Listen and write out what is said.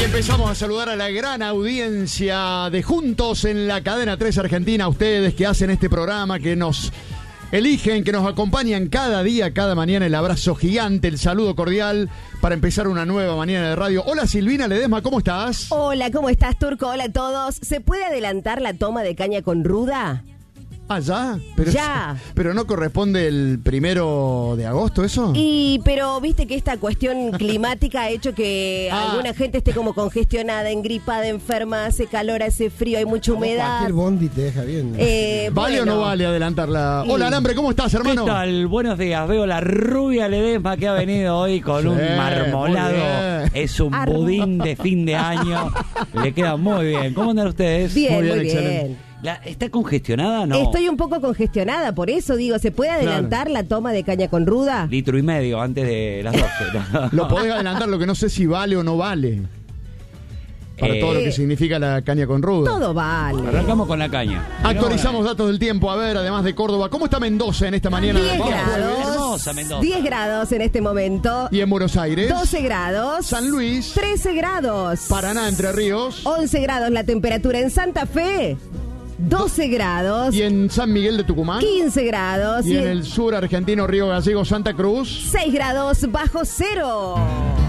Y empezamos a saludar a la gran audiencia de Juntos en la Cadena 3 Argentina, a ustedes que hacen este programa, que nos eligen, que nos acompañan cada día, cada mañana. El abrazo gigante, el saludo cordial para empezar una nueva mañana de radio. Hola Silvina Ledesma, ¿cómo estás? Hola, ¿cómo estás, Turco? Hola a todos. ¿Se puede adelantar la toma de caña con ruda? Ah, ¿ya? Pero, ya. ¿Pero no corresponde el 1 de agosto eso? Pero viste que esta cuestión climática ha hecho que alguna gente esté como congestionada, engripada, enferma, hace calor, hace frío, hay mucha humedad. Cualquier bondi te deja bien. ¿Vale o no vale adelantarla? Hola, Alambre, ¿cómo estás, hermano? ¿Qué tal? Buenos días. Veo la rubia Ledesma que ha venido hoy con un marmolado. Es un budín de fin de año. Le queda muy bien. ¿Cómo andan ustedes? Bien, muy bien. Excelente. ¿Está congestionada o no? Estoy un poco congestionada, por eso digo, ¿se puede adelantar la toma de caña con ruda? 1,5 litros antes de las 12. Lo podés adelantar, lo que no sé si vale o no vale. Para todo lo que significa la caña con ruda. Todo vale. Arrancamos con la caña. Actualizamos datos del tiempo. A ver, además de Córdoba, ¿cómo está Mendoza en esta mañana? 10 de grados. Hermosa Mendoza. 10 grados en este momento. Y en Buenos Aires. 12 grados. San Luis. 13 grados. Paraná, Entre Ríos. 11 grados la temperatura en Santa Fe. 12 grados. Y en San Miguel de Tucumán. 15 grados. Y en el sur argentino, Río Gallegos, Santa Cruz. 6 grados bajo cero.